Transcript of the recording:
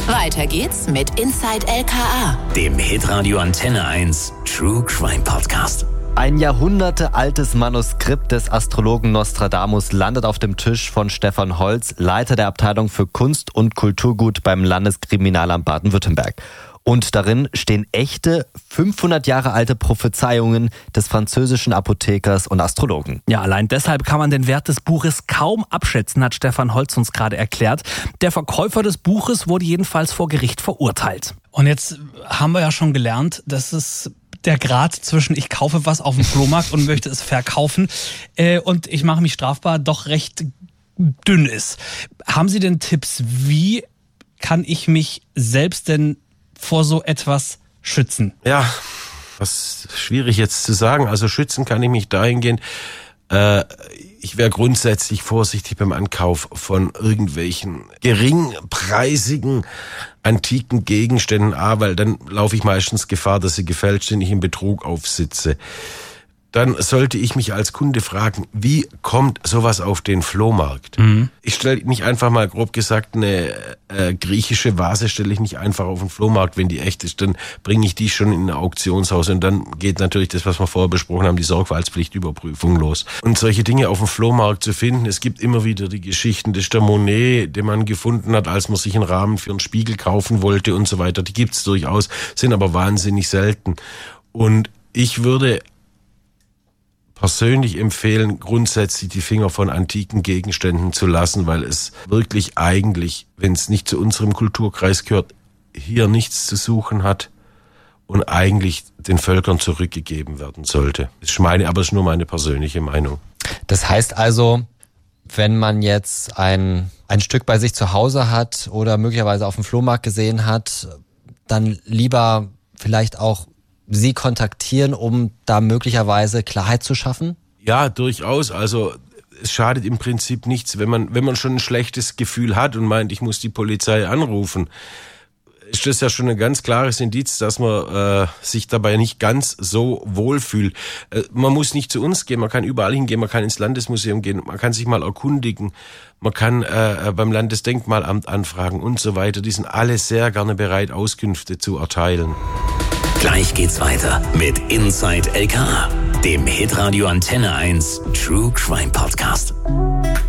Weiter geht's mit Inside LKA, dem Hitradio Antenne 1 True Crime Podcast. Ein jahrhundertealtes Manuskript des Astrologen Nostradamus landet auf dem Tisch von Stefan Holz, Leiter der Abteilung für Kunst und Kulturgut beim Landeskriminalamt Baden-Württemberg. Und darin stehen echte, 500 Jahre alte Prophezeiungen des französischen Apothekers und Astrologen. Ja, allein deshalb kann man den Wert des Buches kaum abschätzen, hat Stefan Holz uns gerade erklärt. Der Verkäufer des Buches wurde jedenfalls vor Gericht verurteilt. Und jetzt haben wir ja schon gelernt, dass es der Grad zwischen ich kaufe was auf dem Flohmarkt und möchte es verkaufen und ich mache mich strafbar doch recht dünn ist. Haben Sie denn Tipps, wie kann ich mich selbst denn vor so etwas schützen? Ja, was schwierig jetzt zu sagen. Also schützen kann ich mich dahingehend, ich wäre grundsätzlich vorsichtig beim Ankauf von irgendwelchen geringpreisigen antiken Gegenständen, weil dann laufe ich meistens Gefahr, dass sie gefälscht sind, ich in Betrug aufsitze. Dann sollte ich mich als Kunde fragen, wie kommt sowas auf den Flohmarkt? Ich stelle nicht einfach mal, grob gesagt, eine griechische Vase stelle ich nicht einfach auf den Flohmarkt, wenn die echt ist, dann bringe ich die schon in ein Auktionshaus und dann geht natürlich das, was wir vorher besprochen haben, die Sorgfaltspflichtüberprüfung los. Und solche Dinge auf dem Flohmarkt zu finden, es gibt immer wieder die Geschichten, das ist der Monet, den man gefunden hat, als man sich einen Rahmen für einen Spiegel kaufen wollte und so weiter, die gibt's durchaus, sind aber wahnsinnig selten. Und ich würde persönlich empfehlen, grundsätzlich die Finger von antiken Gegenständen zu lassen, weil es wirklich eigentlich, wenn es nicht zu unserem Kulturkreis gehört, hier nichts zu suchen hat und eigentlich den Völkern zurückgegeben werden sollte. Aber es ist nur meine persönliche Meinung. Das heißt also, wenn man jetzt ein Stück bei sich zu Hause hat oder möglicherweise auf dem Flohmarkt gesehen hat, dann lieber vielleicht auch Sie kontaktieren, um da möglicherweise Klarheit zu schaffen? Ja, durchaus. Also es schadet im Prinzip nichts, wenn man schon ein schlechtes Gefühl hat und meint, ich muss die Polizei anrufen. Ist das ja schon ein ganz klares Indiz, dass man sich dabei nicht ganz so wohlfühlt. Man muss nicht zu uns gehen, man kann überall hingehen, man kann ins Landesmuseum gehen, man kann sich mal erkundigen, man kann beim Landesdenkmalamt anfragen und so weiter. Die sind alle sehr gerne bereit, Auskünfte zu erteilen. Gleich geht's weiter mit Inside LKA, dem Hitradio Antenne 1 True Crime Podcast.